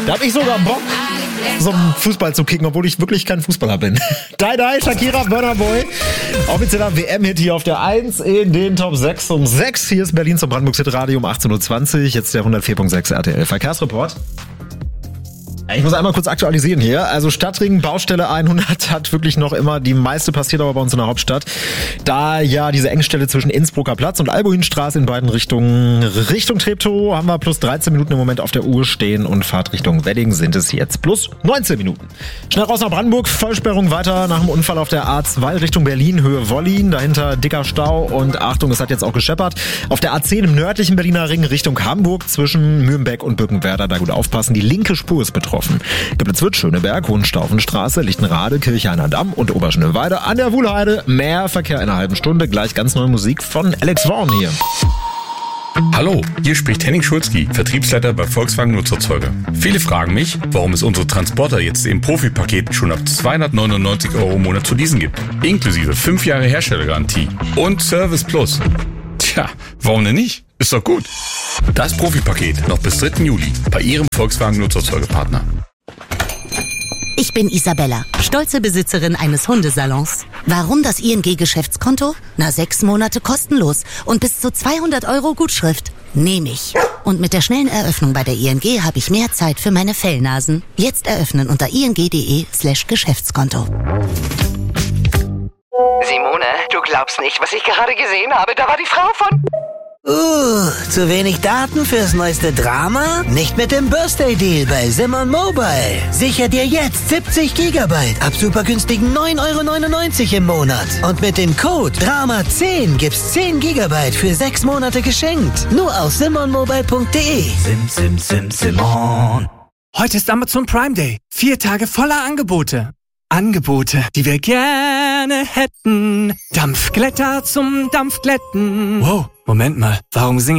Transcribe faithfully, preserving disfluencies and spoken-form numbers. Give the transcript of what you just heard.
Da hab ich sogar Bock, so einen Fußball zu kicken, obwohl ich wirklich kein Fußballer bin. Die Die, Shakira, Burna Boy. Offizieller W M-Hit hier auf der eins in den Top sechs um sechs. Hier ist Berlin zum Brandenburgs Hitradio um achtzehn Uhr zwanzig. Jetzt der hundertvier Komma sechs R T L Verkehrsreport. Ich muss einmal kurz aktualisieren hier. Also Stadtring, Baustelle hundert hat wirklich noch immer die meiste passiert, aber bei uns in der Hauptstadt. Da ja diese Engstelle zwischen Innsbrucker Platz und Albuinstraße in beiden Richtungen Richtung Treptow haben wir plus dreizehn Minuten im Moment auf der Uhr stehen und Fahrt Richtung Wedding sind es jetzt plus neunzehn Minuten. Schnell raus nach Brandenburg, Vollsperrung weiter nach dem Unfall auf der A zwei Richtung Berlin, Höhe Wollin, dahinter dicker Stau und Achtung, es hat jetzt auch gescheppert. Auf der A zehn im nördlichen Berliner Ring Richtung Hamburg zwischen Mühlenbeck und Bückenwerder, da gut aufpassen, die linke Spur ist betroffen. Geblitzwitz, Schöneberg, Hohenstaufenstraße, Lichtenrade, Kirchhainer Damm und Oberschöneweide an der Wuhlheide. Mehr Verkehr in einer halben Stunde. Gleich ganz neue Musik von Alex Vaughn hier. Hallo, hier spricht Henning Schulzki, Vertriebsleiter bei Volkswagen Nutzerzeuger. Viele fragen mich, warum es unsere Transporter jetzt im Profipaket schon ab zweihundertneunundneunzig Euro im Monat zu leasen gibt. Inklusive fünf Jahre Herstellergarantie und Service Plus. Tja, warum denn nicht? Ist doch gut. Das Profipaket noch bis dritten Juli bei Ihrem Volkswagen Nutzerzeugerpartner. Ich bin Isabella, stolze Besitzerin eines Hundesalons. Warum das I N G-Geschäftskonto? Na, sechs Monate kostenlos und bis zu zweihundert Euro Gutschrift. Nehme ich. Und mit der schnellen Eröffnung bei der I N G habe ich mehr Zeit für meine Fellnasen. Jetzt eröffnen unter ing.de slash Geschäftskonto. Simone, du glaubst nicht, was ich gerade gesehen habe. Da war die Frau von... Uh, zu wenig Daten fürs neueste Drama? Nicht mit dem Birthday Deal bei Simon Mobile. Sicher dir jetzt siebzig Gigabyte ab super günstigen neun Euro neunundneunzig im Monat. Und mit dem Code Drama zehn gibt's zehn Gigabyte für sechs Monate geschenkt. Nur auf simon mobile punkt de. Sim, sim, sim, Simon. Heute ist Amazon Prime Day. Vier Tage voller Angebote. Angebote, die wir gerne hätten. Dampfglätter zum Dampfglätten. Wow, Moment mal, warum singe